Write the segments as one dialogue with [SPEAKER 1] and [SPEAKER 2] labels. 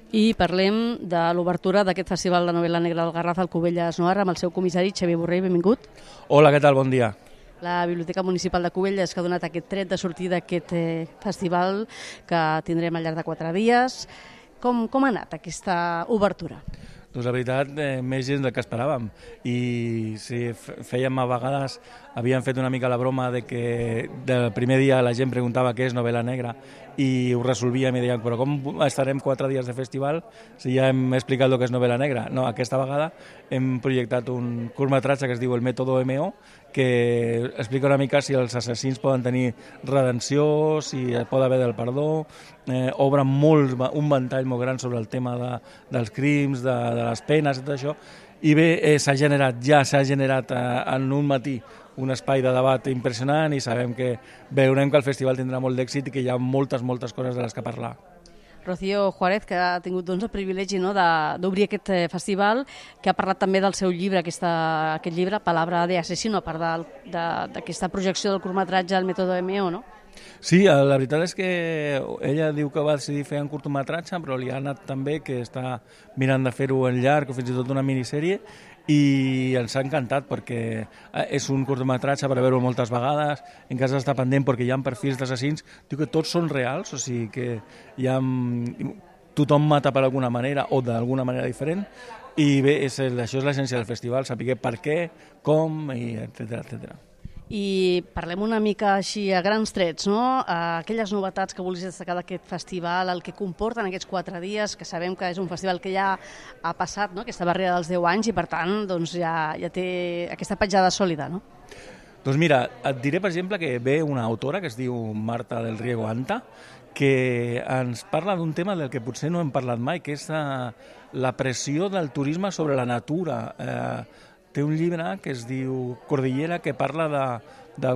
[SPEAKER 1] I parlem de l'obertura d'aquest Festival de Novel·la Negra del Garraf al Cubelles Noir amb el seu comissari Xavier Borrell, benvingut.
[SPEAKER 2] Hola, què tal? Bon dia.
[SPEAKER 1] La Biblioteca Municipal de Cubelles que ha donat aquest tret de sortida d'aquest festival que tindrem al llarg de 4 dies. Com ha anat aquesta obertura?
[SPEAKER 2] Doncs la veritat, més gens del que esperàvem. I si fèiem a vegades, havíem fet una mica la broma de que del primer dia la gent preguntava què és novel·la negra i ho resolvíem i dèiem, però com estarem 4 dies de festival si ja hem explicat el que és novel·la negra? No, aquesta vegada hem projectat un curtmetratge que es diu El Método MO, que explica una mica si els assassins poden tenir redenció, si pot haver del perdó, obre un ventall molt gran sobre el tema dels crims, de les penes i tot això, i bé, s'ha generat en un matí un espai de debat impressionant i sabem que veurem que el festival tindrà molt d'èxit i que hi ha moltes coses de les que parlar.
[SPEAKER 1] Rocío Juárez, que ha tingut el privilegi d'obrir aquest festival, que ha parlat també del seu llibre, aquest llibre, Palabra de asesino, a part d'aquesta projecció del curtmetratge El Método MO, no?
[SPEAKER 2] Sí, la veritat és que ella diu que va decidir fer un curtmetratge, però li ha anat també que està mirant de fer-ho en llarg o fins i tot una minissèrie, i ens ha encantat perquè és un curtmetratge per veure-ho moltes vegades, en cas d'estar pendent perquè hi ha perfils d'assassins, diu que tots són reals, o sigui que tothom mata per alguna manera o d'alguna manera diferent, i bé, això és l'essència del festival, saber per què, com, etcètera.
[SPEAKER 1] I parlem una mica així a grans trets, no? Aquelles novetats que volies destacar d'aquest festival, el que comporten aquests 4 dies, que sabem que és un festival que ja ha passat, no?, aquesta barrera dels 10 anys i per tant doncs, ja té aquesta petjada sòlida, no?
[SPEAKER 2] Doncs mira, et diré per exemple que ve una autora que es diu Marta del Riego Anta, que ens parla d'un tema del que potser no hem parlat mai, que és la pressió del turisme sobre la natura. Té un llibre que es diu Cordillera, que parla de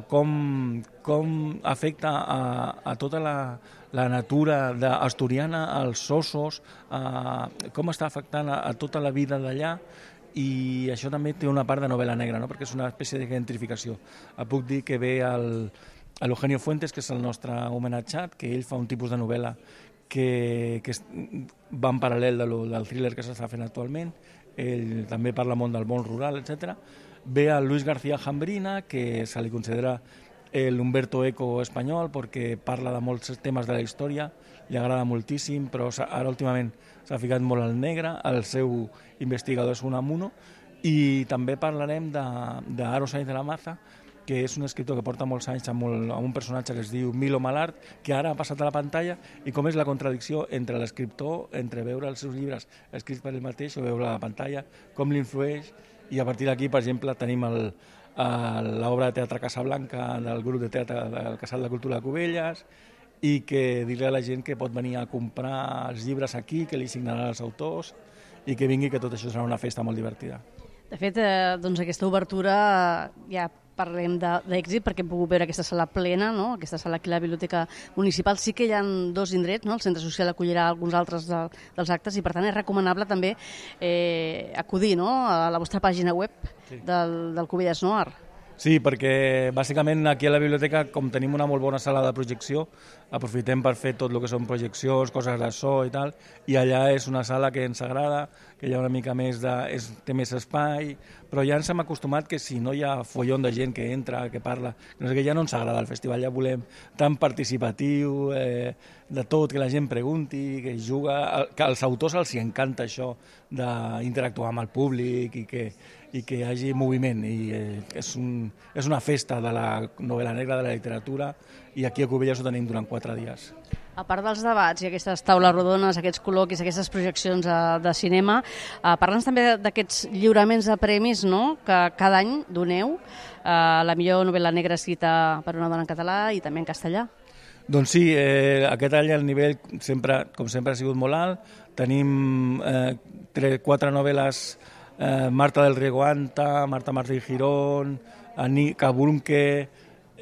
[SPEAKER 2] com afecta a tota la natura asturiana, als ossos, com està afectant a tota la vida d'allà, i això també té una part de novel·la negra, no? Perquè és una espècie de gentrificació. Puc dir que ve l'Eugenio Fuentes, que és el nostre homenatjat, que ell fa un tipus de novel·la que va en paral·lel del thriller que s'està fent actualment. Ell també parla molt del món rural, etc. Ve el Luis García Jambrina, que se li considera l'Humberto Eco espanyol perquè parla de molts temes de la història, li agrada moltíssim, però ara últimament s'ha ficat molt al negre, el seu investigador és Unamuno, i també parlarem d'Aro Sainz de la Maza, que és un escriptor que porta molts anys amb un personatge que es diu Milo Malart, que ara ha passat a la pantalla, i com és la contradicció entre l'escriptor, entre veure els seus llibres escrits per ell mateix o veure a la pantalla, com l'influeix, i a partir d'aquí, per exemple, tenim l'obra de teatre Casablanca del grup de teatre del Casal de Cultura de Cubelles, i que dir-li a la gent que pot venir a comprar els llibres aquí, que li signaran els autors, i que vingui, que tot això serà una festa molt divertida.
[SPEAKER 1] De fet, doncs aquesta obertura ja parlem d'èxit perquè hem pogut veure aquesta sala plena, no? Aquesta sala aquí a la Biblioteca Municipal. Sí que hi ha 2 indrets, no? El Centre Social acollirà alguns altres dels actes i per tant és recomanable també acudir, no?, a la vostra pàgina web del Cubelles Noir.
[SPEAKER 2] Sí, perquè bàsicament aquí a la biblioteca, com tenim una molt bona sala de projecció, aprofitem per fer tot el que són projeccions, coses de so i tal, i allà és una sala que ens agrada, que hi ha una mica més té més espai, però ja ens hem acostumat que si no hi ha follon de gent que entra, que parla, no sé què, ja no ens agrada el festival, ja volem tan participatiu, de tot, que la gent pregunti, que juga, que als autors els encanta això d'interactuar amb el públic i que hi hagi moviment, i és una festa de la novel·la negra, de la literatura, i aquí a Cubelles ho tenim durant 4 dies.
[SPEAKER 1] A part dels debats i aquestes taules rodones, aquests col·loquis, aquestes projeccions de cinema, parla'ns també d'aquests lliuraments de premis, no?, que cada any doneu, la millor novel·la negra escrita per una dona en català i també en castellà.
[SPEAKER 2] Doncs sí, aquest any el nivell, com sempre, ha sigut molt alt. Tenim 4 novel·les, Marta del Riego Anta, Marta Martín Girón, Anika Brunke,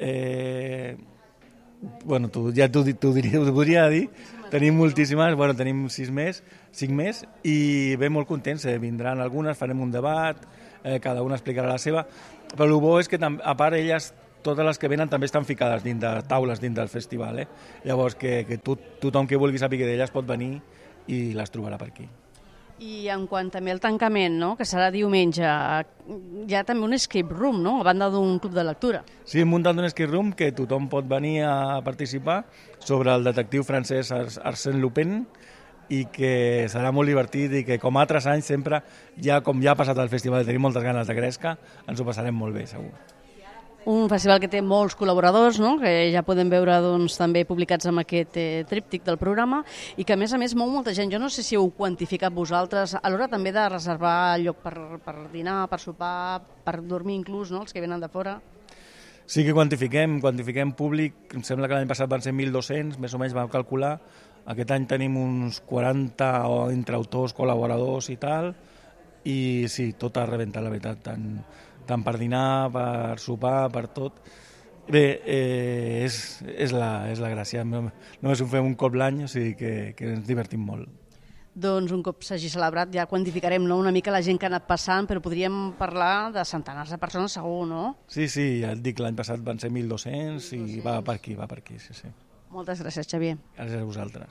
[SPEAKER 2] bueno, t'ho podria dir, tenim moltíssimes, bueno, tenim 5 més, i ben molt contents, vindran algunes, farem un debat, cada una explicarà la seva, però el bo és que, a part, elles, totes les que venen també estan ficades dins de taules dins del festival, Llavors que tothom que vulgui saber d'elles pot venir i les trobarà per aquí.
[SPEAKER 1] I en quant també al tancament, no?, que serà diumenge, hi ha també un escape room, no?, a banda d'un club de lectura.
[SPEAKER 2] Sí, hem muntat un escape room que tothom pot venir a participar sobre el detectiu francès Arsène Lupin i que serà molt divertit i que, com altres anys, sempre, com ja ha passat al festival, tenim moltes ganes de Gresca, ens ho passarem molt bé, segur.
[SPEAKER 1] Un festival que té molts col·laboradors, no?, que ja podem veure doncs, també publicats amb aquest tríptic del programa i que a més mou molta gent. Jo no sé si heu quantificat vosaltres a l'hora també de reservar lloc per dinar, per sopar, per dormir inclús, no?, els que venen de fora.
[SPEAKER 2] Sí que quantifiquem públic, em sembla que l'any passat van ser 1.200, més o menys vam calcular. Aquest any tenim uns 40 entre autors, col·laboradors i tal, i sí, tot ha rebentat, la veritat, tant per dinar, per sopar, per tot. Bé, és la gràcia. Només ho fem un cop l'any, o sigui que ens divertim molt.
[SPEAKER 1] Doncs un cop s'hagi celebrat ja quantificarem, no?, una mica la gent que ha anat passant, però podríem parlar de centenars de persones segur, no?
[SPEAKER 2] Sí, ja et dic, l'any passat van ser 1.200 i va per aquí, sí.
[SPEAKER 1] Moltes gràcies, Xavier.
[SPEAKER 2] Gràcies a vosaltres.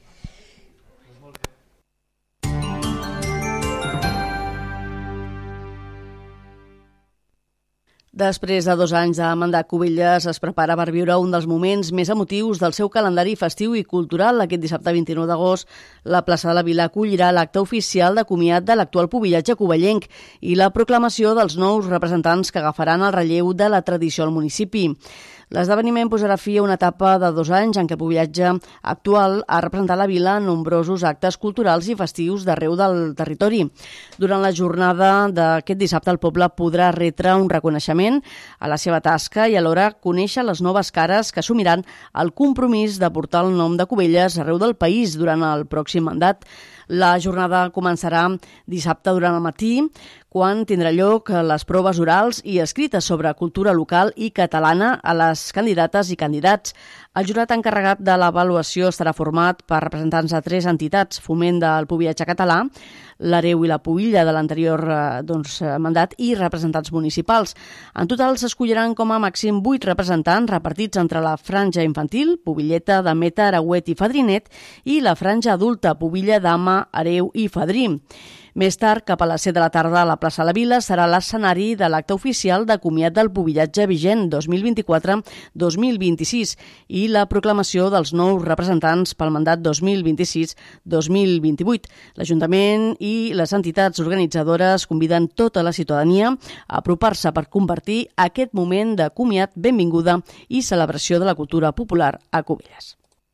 [SPEAKER 1] Després de 2 anys de mandat, Cubelles es prepara per viure un dels moments més emotius del seu calendari festiu i cultural. Aquest dissabte 29 d'agost, la plaça de la Vila acollirà l'acte oficial de comiat de l'actual pubillatge covellenc i la proclamació dels nous representants que agafaran el relleu de la tradició al municipi. L'esdeveniment posarà fi a una etapa de 2 anys en què el pubillatge actual ha representat la vila en nombrosos actes culturals i festius d'arreu del territori. Durant la jornada d'aquest dissabte, el poble podrà retre un reconeixement a la seva tasca i alhora conèixer les noves cares que assumiran el compromís de portar el nom de Cubelles arreu del país durant el pròxim mandat. La jornada començarà dissabte durant el matí, quan tindrà lloc les proves orals i escrites sobre cultura local i catalana a les candidates i candidats. El jurat encarregat de l'avaluació estarà format per representants de 3 entitats: Foment del Pubillatge Català, l'Hereu i la Pubilla de l'anterior mandat i representants municipals. En total s'escolliran com a màxim 8 representants repartits entre la franja infantil, Pubilleta, Dameta, Aragüet i Fadrinet, i la franja adulta, Pubilla, Dama, Hereu i Fadrí. Més tard, cap a les 7 de la tarda, la plaça de la Vila serà l'escenari de l'acte oficial de comiat del pubillatge vigent 2024-2026 i la proclamació dels nous representants pel mandat 2026-2028. L'Ajuntament i les entitats organitzadores conviden tota la ciutadania a apropar-se per convertir aquest moment de comiat, benvinguda i celebració de la cultura popular a Cubelles.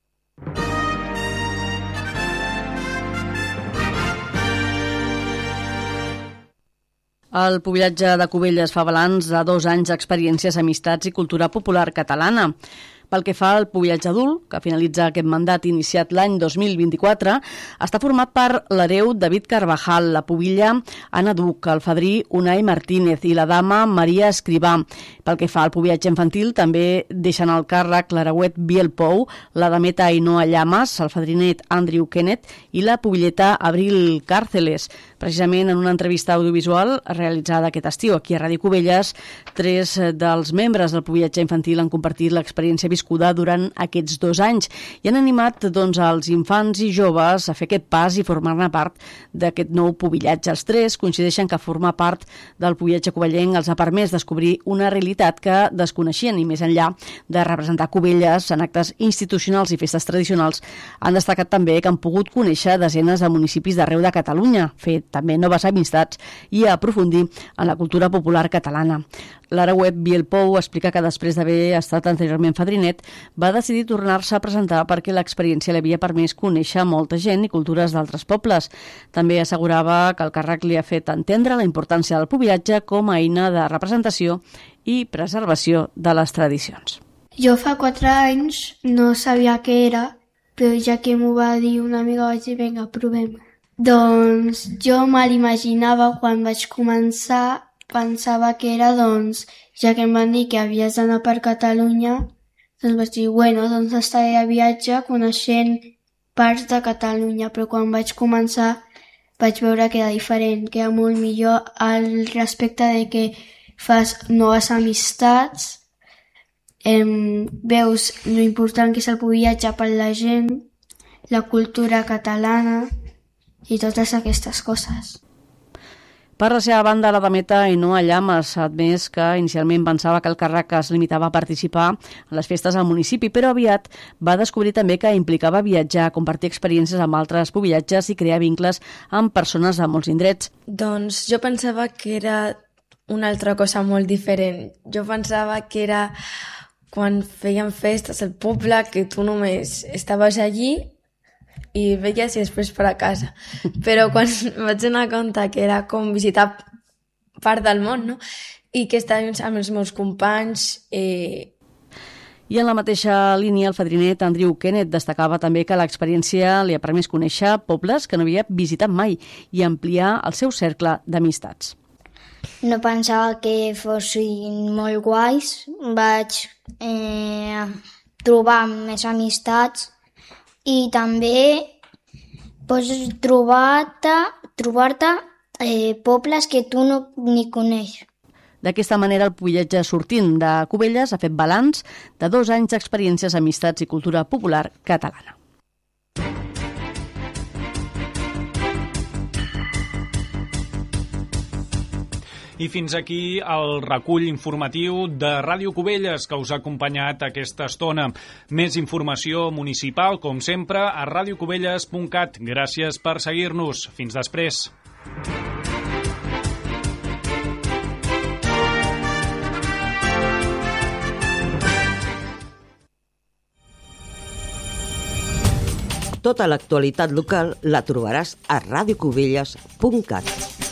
[SPEAKER 1] El pubillatge de Cubelles fa balanç de 2 anys d'experiències, amistats i cultura popular catalana. Pel que fa al pubillatge adult, que finalitza aquest mandat iniciat l'any 2024, està format per l'hereu David Carvajal, la pubilla Anna Duc, el fadrí Unai Martínez i la dama Maria Escrivà. Pel que fa al pubillatge infantil, també deixen al càrrec l'hereuet Biel Pou, la dameta Ainhoa Llamas, el fadrinet Andrew Kenneth i la pubilleta Abril Càrceles. Precisament en una entrevista audiovisual realitzada aquest estiu aquí a Ràdio Cubelles, 3 dels membres del pubillatge infantil han compartit l'experiència viscuda durant aquests 2 anys i han animat els infants i joves a fer aquest pas i formar-ne part d'aquest nou pubillatge. Els 3 coincideixen que formar part del pubillatge covellenc els ha permès descobrir una realitat que desconeixien i més enllà de representar Cubelles en actes institucionals i festes tradicionals, han destacat també que han pogut conèixer desenes de municipis d'arreu de Catalunya, fer també noves amistats i aprofundir en la cultura popular catalana. L'hereuet Biel Pou explica que després d'haver estat anteriorment fadrinet va decidir tornar-se a presentar perquè l'experiència li havia permès conèixer molta gent i cultures d'altres pobles. També assegurava que el càrrec li ha fet entendre la importància del pubillatge com a eina de representació i preservació de les tradicions.
[SPEAKER 3] Jo fa 4 anys no sabia què era, però ja que m'ho va dir una amiga vaig dir, vinga, provem. Doncs jo me l'imaginava quan vaig començar, pensava que era, ja que em van dir que havies d'anar per Catalunya, doncs vaig dir, doncs estaré a viatge coneixent parts de Catalunya, però quan vaig començar vaig veure que era diferent, que era molt millor al respecte de que fas noves amistats, veus lo important que és el pubillatge per la gent, la cultura catalana i totes aquestes coses.
[SPEAKER 1] Per la seva banda, la Dameta Ainhoa Llamas ha admès que inicialment pensava que el càrrec es limitava a participar en les festes al municipi, però aviat va descobrir també que implicava viatjar, compartir experiències amb altres pubillatges i crear vincles amb persones de molts indrets.
[SPEAKER 4] Doncs jo pensava que era una altra cosa molt diferent. Jo pensava que era quan feien festes al poble, que tu només estaves allí i veies i després per a casa. Però quan vaig donar compte que era com visitar part del món, no? I que estava amb els meus companys...
[SPEAKER 1] I en la mateixa línia, el fadrinet Andrew Kenneth destacava també que l'experiència li ha permès conèixer pobles que no havia visitat mai i ampliar el seu cercle d'amistats.
[SPEAKER 3] No pensava que fossin molt guais. Vaig trobar més amistats i també pots trobar-te pobles que tu no ni coneixes.
[SPEAKER 1] D'aquesta manera, el pubillatge sortint de Cubelles ha fet balanç de 2 anys d'experiències, amistats i cultura popular catalana.
[SPEAKER 5] I fins aquí el recull informatiu de Ràdio Cubelles que us ha acompanyat aquesta estona. Més informació municipal, com sempre, a radiocubelles.cat. Gràcies per seguir-nos. Fins després.
[SPEAKER 6] Tota l'actualitat local la trobaràs a radiocubelles.cat.